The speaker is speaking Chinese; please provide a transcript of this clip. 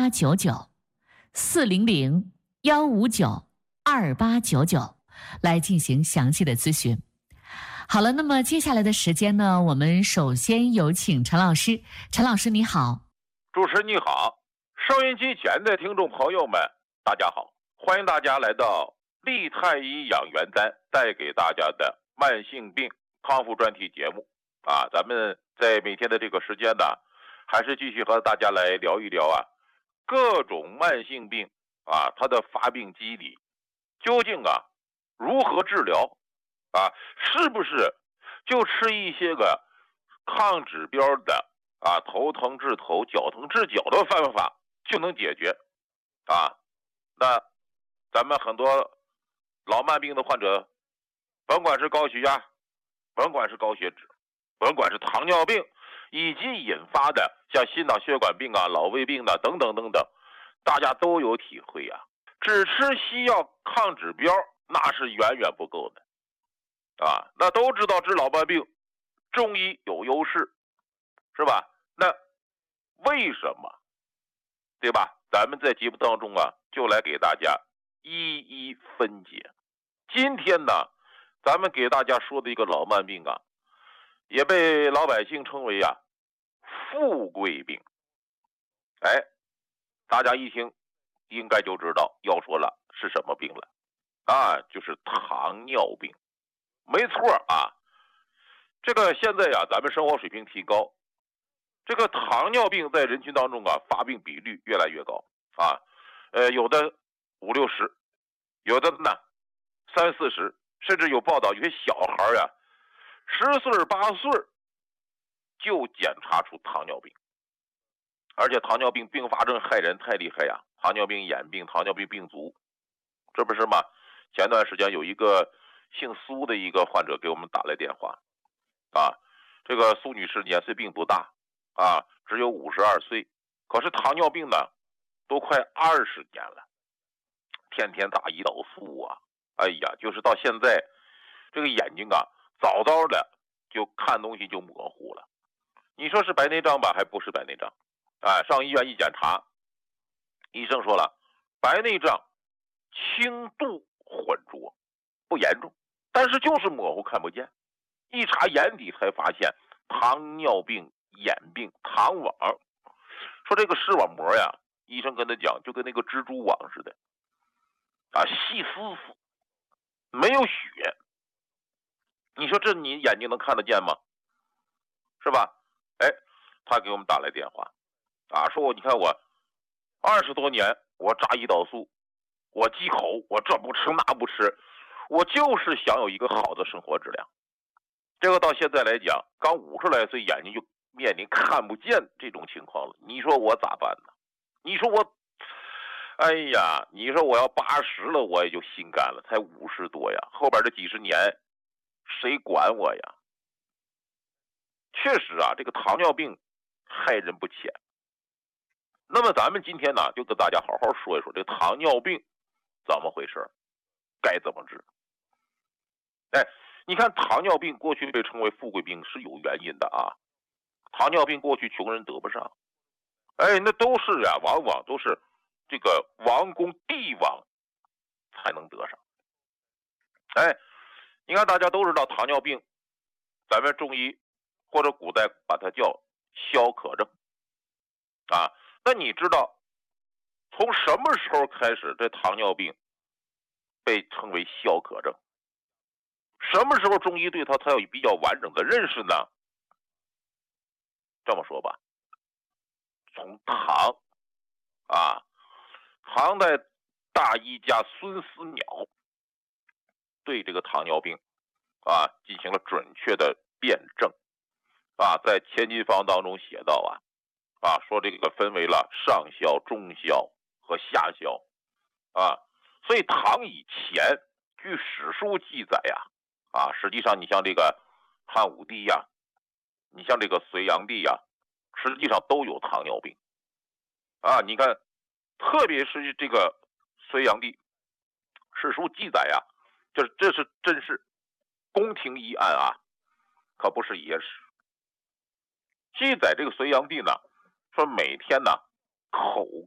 2899，400-159-2899来进行详细的咨询。好了，那么接下来的时间呢，我们首先有请陈老师。陈老师你好。 主持人你好，收音机前的听众朋友们大家好，欢迎大家来到利太医养元丹带给大家的慢性病康复专题节目啊。咱们在每天的这个时间呢，还是继续和大家来聊一聊啊，各种慢性病啊，它的发病机理究竟啊如何治疗啊？是不是就吃一些个抗指标的啊，头疼治头，脚疼治脚的方法就能解决啊？那咱们很多老慢病的患者，甭管是高血压，甭管是高血脂，甭管是糖尿病，以及引发的像心脑血管病啊、老胃病啊等等等等，大家都有体会啊。只吃西药抗指标那是远远不够的啊。那都知道治老慢病中医有优势，是吧？那为什么，对吧？咱们在节目当中啊，就来给大家一一分解。今天呢，咱们给大家说的一个老慢病啊，也被老百姓称为啊富贵病。哎，大家一听应该就知道要说了是什么病了啊，就是糖尿病。没错啊，这个现在啊，咱们生活水平提高，这个糖尿病在人群当中啊，发病比率越来越高啊。有的50-60，有的呢30-40，甚至有报道有些小孩啊，10岁8岁就检查出糖尿病。而且糖尿病并发症害人太厉害呀，糖尿病眼病、糖尿病病足，这不是吗？前段时间有一个姓苏的一个患者给我们打来电话啊，这个苏女士年岁并不大啊，只有52岁，可是糖尿病呢都快20年了，天天打胰岛素啊，哎呀，就是到现在这个眼睛啊早早的就看东西就模糊了。你说是白内障吧，还不是白内障。哎，上医院一检查，医生说了，白内障轻度混浊，不严重，但是就是模糊看不见。一查眼底才发现糖尿病眼病糖网，说这个视网膜呀，医生跟他讲就跟那个蜘蛛网似的啊，细丝丝，没有血。你说这你眼睛能看得见吗？是吧？哎，他给我们打来电话啊，说你看我20多年我扎胰岛素，我忌口，我这不吃那不吃，我就是想有一个好的生活质量。这个到现在来讲，刚50来岁，眼睛就面临看不见这种情况了。你说我咋办呢？你说我，哎呀，你说我要80了，我也就心甘了，才50多呀，后边这几十年谁管我呀？确实啊，这个糖尿病害人不浅。那么咱们今天呢，就跟大家好好说一说这糖尿病怎么回事，该怎么治。哎，你看糖尿病过去被称为富贵病是有原因的啊。糖尿病过去穷人得不上，哎，那都是啊，往往都是这个王公帝王才能得上。哎，你看大家都知道糖尿病，咱们中医或者古代把它叫消渴症啊。那你知道从什么时候开始这糖尿病被称为消渴症？什么时候中医对它才有比较完整的认识呢？这么说吧，从唐啊，唐代大医家孙思邈对这个糖尿病啊进行了准确的辩证啊，在《千金方》当中写到说这个分为了上消、中消和下消啊，所以唐以前据史书记载实际上你像这个汉武帝你像这个隋炀帝实际上都有糖尿病啊。你看，特别是这个隋炀帝，史书记载这是真事，宫廷医案可不是野史。记载这个隋炀帝呢，说每天呢口